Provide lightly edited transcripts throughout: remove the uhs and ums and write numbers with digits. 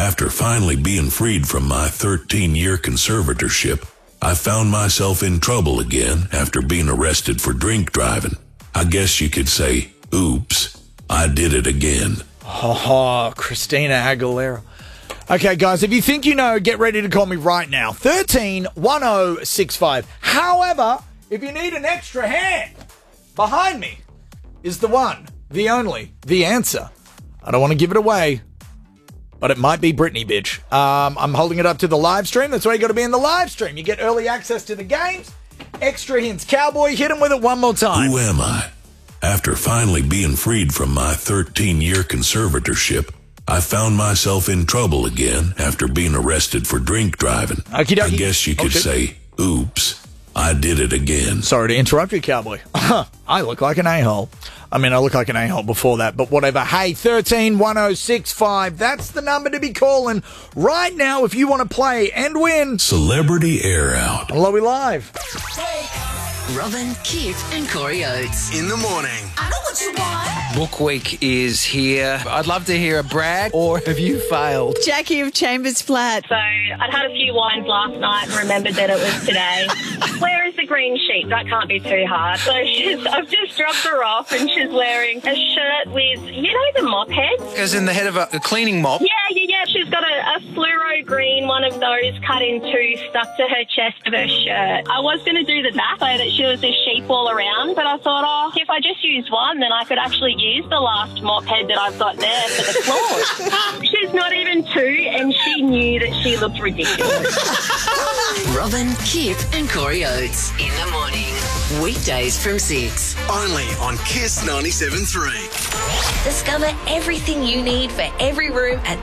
After finally being freed from my 13-year conservatorship, I found myself in trouble again after being arrested for drink driving. I guess you could say, oops, I did it again. Oh, Christina Aguilera. Okay, guys, if you think you know, get ready to call me right now. 131065. However, if you need an extra hand, behind me is the one, the only, the answer. I don't want to give it away, but it might be Britney, bitch. I'm holding it up to the live stream. That's why you got to be in the live stream. You get early access to the games, extra hints. Cowboy, hit him with it one more time. Who am I? After finally being freed from my 13-year conservatorship, I found myself in trouble again after being arrested for drink driving. Okie dokie. I guess you could say, oops, I did it again. Sorry to interrupt you, Cowboy. I look like an a-hole. I mean, I look like an a-hole before that, but whatever. Hey, 131065, that's the number to be calling right now if you want to play and win. Celebrity Air Out. Hello, we live. Robin, Kip and Corey Oates. In the morning. I know what you want. Book week is here. I'd love to hear a brag, or have you failed? Jackie of Chambers Flat. So I'd had a few wines last night and remembered that it was today. Where is the green sheet? That can't be too hard. So I've just dropped her off and she's wearing a shirt with, you know, the mop heads? Goes in the head of a cleaning mop. Yeah. She's got a fluoro green, one of those cut in two, stuck to her chest of her shirt. I was going to do the back so that she was a sheep all around, but I thought, if I just use one, then I could actually use the last mop head that I've got there for the floor. She's not even two, and she knew that she looked ridiculous. Robin, Kip and Corey Oates. In the morning. Weekdays from 6. Only on Kiss 97.3. Discover everything you need for every room at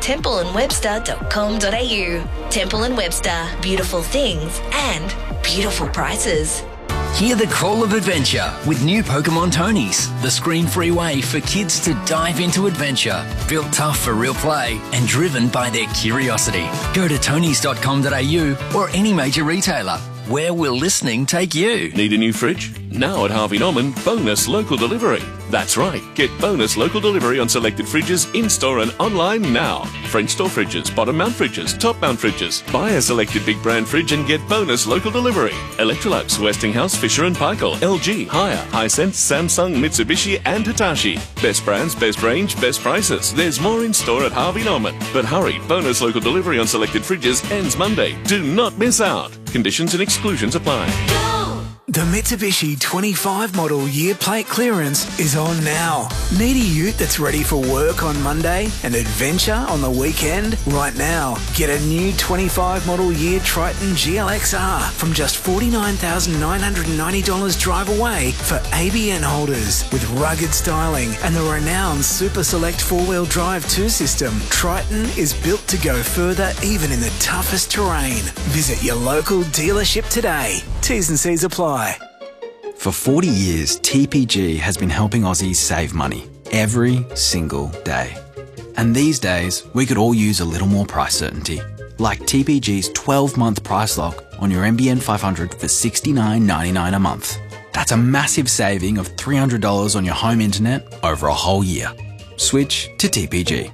templeandwebster.com.au. Temple & Webster. Beautiful things and beautiful prices. Hear the call of adventure with new Pokemon Tonys, the screen-free way for kids to dive into adventure. Built tough for real play and driven by their curiosity. Go to tonys.com.au or any major retailer. Where will listening take you? Need a new fridge? Now at Harvey Norman, bonus local delivery. That's right, get bonus local delivery on selected fridges in-store and online now. French store fridges, bottom mount fridges, top mount fridges. Buy a selected big brand fridge and get bonus local delivery. Electrolux, Westinghouse, Fisher & Paykel, LG, Haier, Hisense, Samsung, Mitsubishi and Hitachi. Best brands, best range, best prices. There's more in store at Harvey Norman. But hurry, bonus local delivery on selected fridges ends Monday. Do not miss out. Conditions and exclusions apply. The Mitsubishi 25 model year plate clearance is on now. Need a ute that's ready for work on Monday and adventure on the weekend? Right now, get a new 25 model year Triton GLXR from just $49,990 drive away for ABN holders. With rugged styling and the renowned Super Select 4-wheel drive 2 system, Triton is built to go further even in the toughest terrain. Visit your local dealership today. T's and C's apply. For 40 years, TPG has been helping Aussies save money every single day. And these days, we could all use a little more price certainty. Like TPG's 12-month price lock on your NBN 500 for $69.99 a month. That's a massive saving of $300 on your home internet over a whole year. Switch to TPG.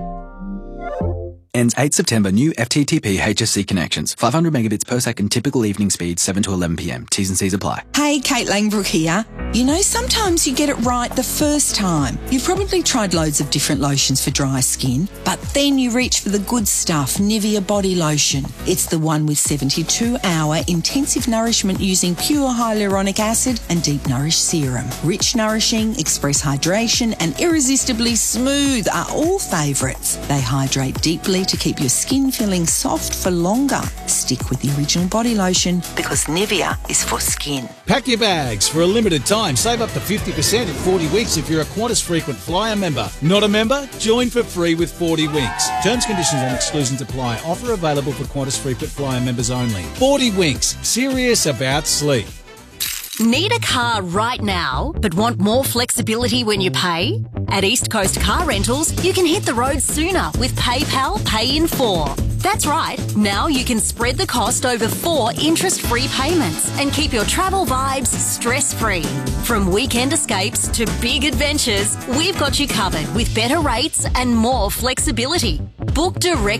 Ends 8 September. New FTTP HSC connections. 500 megabits per second. Typical evening speed 7 to 11 p.m. T's and C's apply. Hey, Kate Langbrook here. You know, sometimes you get it right the first time. You've probably tried loads of different lotions for dry skin, but then you reach for the good stuff, Nivea Body Lotion. It's the one with 72-hour intensive nourishment using pure hyaluronic acid and Deep Nourish Serum. Rich, nourishing, express hydration and irresistibly smooth are all favourites. They hydrate deeply to keep your skin feeling soft for longer. Stick with the original body lotion because Nivea is for skin. Pack your bags for a limited time. Save up to 50% in 40 weeks if you're a Qantas Frequent Flyer member. Not a member? Join for free with 40 Winks. Terms, conditions and exclusions apply. Offer available for Qantas Frequent Flyer members only. 40 Winks. Serious about sleep. Need a car right now, but want more flexibility when you pay? At East Coast Car Rentals, you can hit the road sooner with PayPal Pay in 4. That's right, now you can spread the cost over 4 interest-free payments and keep your travel vibes stress-free. From weekend escapes to big adventures, we've got you covered with better rates and more flexibility. Book direct